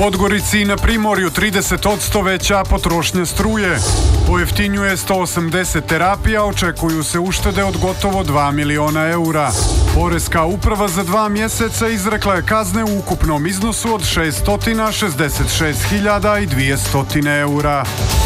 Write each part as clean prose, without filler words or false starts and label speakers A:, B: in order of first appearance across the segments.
A: Podgorici i na Primorju 30% veća potrošnja struje. Pojeftinjuje 180 terapija, očekuju se uštede od gotovo 2 miliona eura. Poreska uprava za 2 mjeseca izrekla je kazne u ukupnom iznosu od 666.200 eura.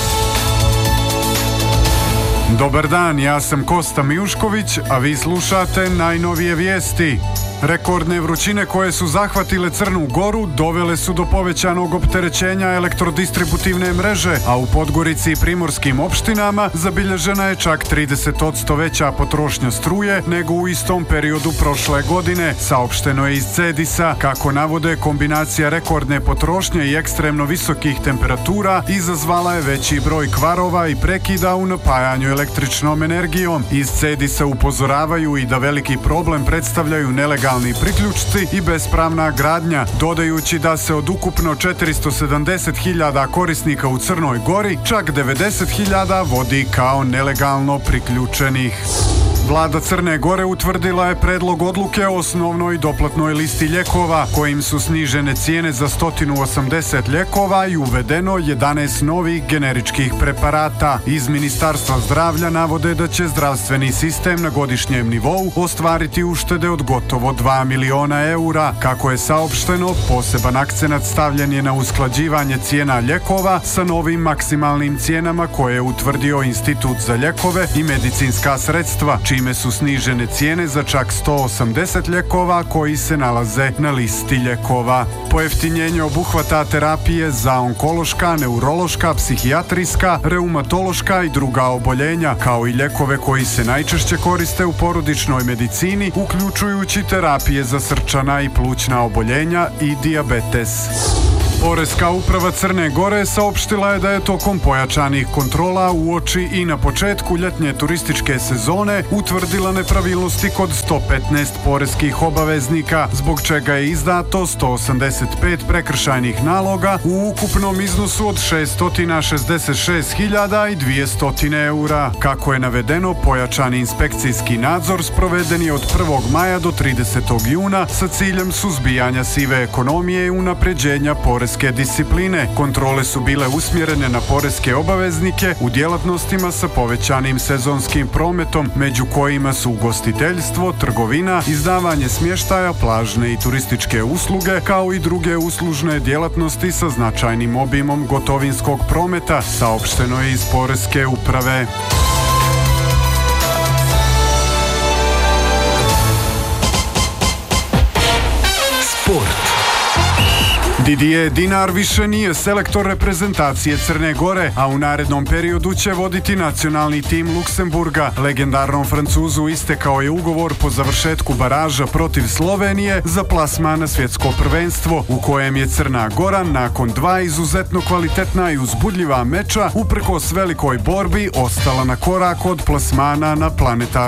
A: Dobar dan, ja sam Kosta Mijušković, a vi slušate najnovije vijesti. Rekordne vrućine koje su zahvatile Crnu Goru dovele su do povećanog opterećenja elektrodistributivne mreže, a u Podgorici i primorskim opštinama zabilježena je čak 30% veća potrošnja struje nego u istom periodu prošle godine, saopšteno je iz CEDIS-a. Kako navode, kombinacija rekordne potrošnje i ekstremno visokih temperatura izazvala je veći broj kvarova i prekida u napajanju električnom energijom. Iz CEDIS-a upozoravaju i da veliki problem predstavljaju nelegalni priključci i bespravna gradnja, dodajući da se od ukupno 470.000 korisnika u Crnoj Gori čak 90.000 vodi kao nelegalno priključenih. Vlada Crne Gore utvrdila je predlog odluke o osnovnoj doplatnoj listi lijekova, kojim su snižene cijene za 180 lijekova i uvedeno 11 novih generičkih preparata. Iz Ministarstva zdravlja navode da će zdravstveni sistem na godišnjem nivou ostvariti uštede od gotovo 2 miliona eura. Kako je saopšteno, poseban akcenat stavljen je na usklađivanje cijena lijekova sa novim maksimalnim cijenama koje je utvrdio Institut za lijekove i medicinska sredstva, čime su snižene cijene za čak 180 lijekova koji se nalaze na listi lijekova. Pojeftinjenje obuhvata terapije za onkološka, neurološka, psihijatrijska, reumatološka i druga oboljenja, kao i lijekove koji se najčešće koriste u porodičnoj medicini, uključujući terapije za srčana i plućna oboljenja i dijabetes. Poreska uprava Crne Gore saopštila je da je tokom pojačanih kontrola uoči i na početku ljetnje turističke sezone utvrdila nepravilnosti kod 115 poreskih obaveznika, zbog čega je izdato 185 prekršajnih naloga u ukupnom iznosu od 666.200 eura. Kako je navedeno, pojačani inspekcijski nadzor sproveden je od 1. maja do 30. juna sa ciljem suzbijanja sive ekonomije i unapređenja poreske discipline. Kontrole su bile usmjerene na poreske obaveznike u djelatnostima sa povećanim sezonskim prometom, među kojima su ugostiteljstvo, trgovina, izdavanje smještaja, plažne i turističke usluge, kao i druge uslužne djelatnosti sa značajnim obimom gotovinskog prometa, saopšteno je iz Poreske uprave. Sport. Didier Dinar više nije selektor reprezentacije Crne Gore, a u narednom periodu će voditi nacionalni tim Luksemburga. Legendarnom Francuzu istekao je ugovor po završetku baraža protiv Slovenije za plasman na svjetsko prvenstvo, u kojem je Crna Gora nakon 2 izuzetno kvalitetna i uzbudljiva meča uprkos velikoj borbi ostala na korak od plasmana na planetarnu